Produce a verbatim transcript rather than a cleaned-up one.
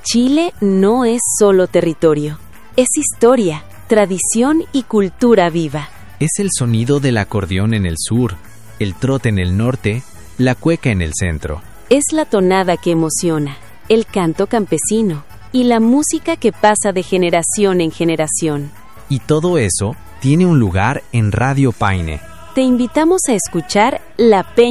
Chile no es solo territorio, es historia, tradición y cultura viva. Es el sonido del acordeón en el sur, el trote en el norte, la cueca en el centro. Es la tonada que emociona, el canto campesino y la música que pasa de generación en generación. Y todo eso tiene un lugar en Radio Paine. Te invitamos a escuchar La Peña